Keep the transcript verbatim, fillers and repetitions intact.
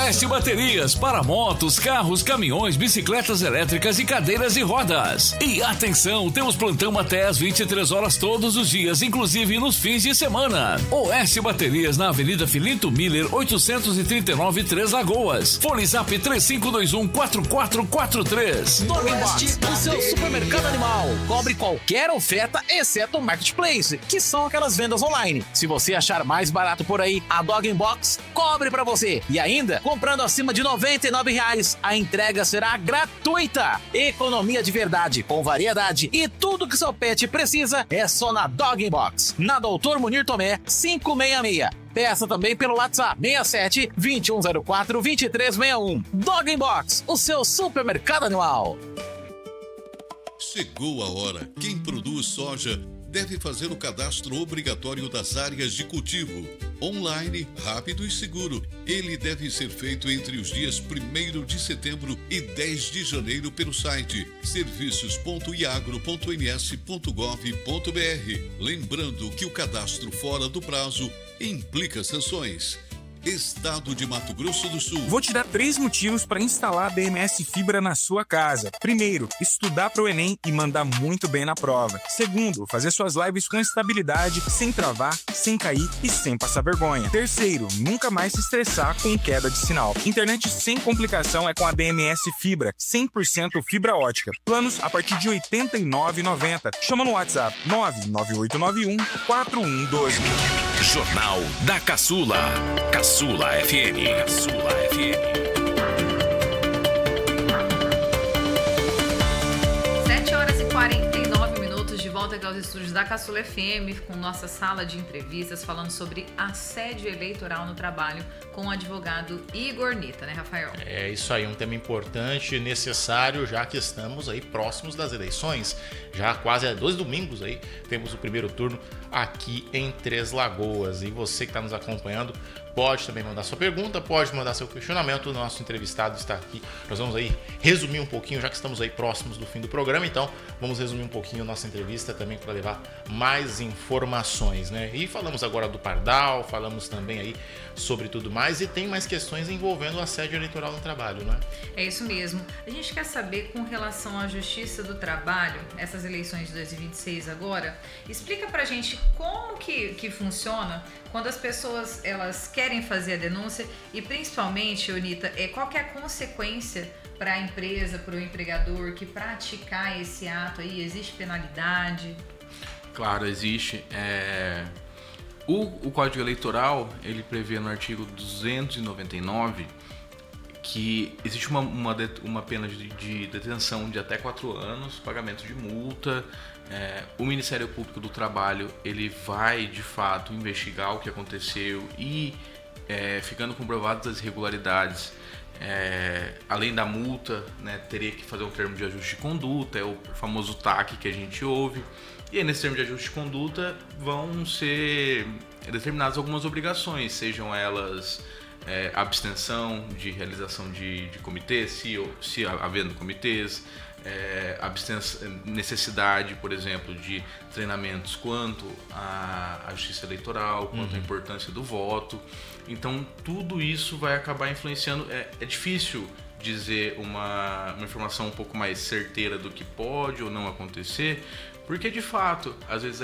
Oeste Baterias para motos, carros, caminhões, bicicletas elétricas e cadeiras de rodas. E atenção, temos plantão até às vinte e três horas todos os dias, inclusive nos fins de semana. Oeste Baterias na Avenida Filinto Miller, oitocentos e trinta e nove, Três Lagoas. Fone Zap três cinco dois um, quatro quatro quatro três. Dog Box, o seu supermercado animal. Cobre qualquer oferta, exceto o Marketplace, que são aquelas vendas online. Se você achar mais barato por aí, a Dog Box cobre pra você. E ainda, comprando acima de noventa e nove reais, a entrega será gratuita. Economia de verdade, com variedade e tudo que seu pet precisa é só na Dog Box. Na Doutor Munir Tomé, quinhentos e sessenta e seis. Peça também pelo WhatsApp seis sete, dois um zero quatro, dois três seis um. Dog Box, o seu supermercado animal. Chegou a hora. Quem produz soja deve fazer o cadastro obrigatório das áreas de cultivo. Online, rápido e seguro. Ele deve ser feito entre os dias primeiro de setembro e dez de janeiro pelo site serviços ponto iagro ponto m s ponto gov ponto b r. Lembrando que o cadastro fora do prazo implica sanções. Estado de Mato Grosso do Sul. Vou te dar três motivos para instalar a B M S Fibra na sua casa. Primeiro, estudar para o Enem e mandar muito bem na prova. Segundo, fazer suas lives com estabilidade, sem travar, sem cair e sem passar vergonha. Terceiro, nunca mais se estressar com queda de sinal. Internet sem complicação é com a B M S Fibra, cem por cento fibra ótica. Planos a partir de oitenta e nove reais e noventa centavos. Chama no WhatsApp nove nove oito nove um, quatro um um dois. Jornal da Caçula. Caçula F M. Caçula F M. sete horas e quarenta e nove minutos, de volta aqui aos estúdios da Caçula F M, com nossa sala de entrevistas, falando sobre assédio eleitoral no trabalho com o advogado Igor Nita, né, Rafael? É isso aí, um tema importante e necessário, já que estamos aí próximos das eleições. Já quase há dois domingos aí, temos o primeiro turno aqui em Três Lagoas. E você que está nos acompanhando, pode também mandar sua pergunta, pode mandar seu questionamento. O nosso entrevistado está aqui. Nós vamos aí resumir um pouquinho, já que estamos aí próximos do fim do programa. Então, vamos resumir um pouquinho a nossa entrevista também para levar mais informações, né? E falamos agora do Pardal, falamos também aí sobre tudo mais. E tem mais questões envolvendo o assédio eleitoral no trabalho, né? É isso mesmo. A gente quer saber, com relação à Justiça do Trabalho, essas eleições de dois mil e vinte e seis agora, explica pra gente como que, que funciona quando as pessoas elas querem fazer a denúncia e, principalmente, Onita, é, qual que é a consequência para a empresa, para o empregador que praticar esse ato aí? Existe penalidade? Claro, existe. É... O, o Código Eleitoral, ele prevê no artigo duzentos e noventa e nove que existe uma, uma, uma pena de, de detenção de até quatro anos, pagamento de multa. É, o Ministério Público do Trabalho, ele vai, de fato, investigar o que aconteceu e, é, ficando comprovadas as irregularidades, é, além da multa, né, teria que fazer um termo de ajuste de conduta, é o famoso T A C que a gente ouve. E aí, nesse termo de ajuste de conduta, vão ser determinadas algumas obrigações, sejam elas é, abstenção de realização de, de comitês, se, se havendo comitês, é, abstenção, necessidade, por exemplo, de treinamentos quanto à, à justiça eleitoral, quanto uhum. à importância do voto. Então, tudo isso vai acabar influenciando. É, é difícil dizer uma, uma informação um pouco mais certeira do que pode ou não acontecer, porque, de fato, às vezes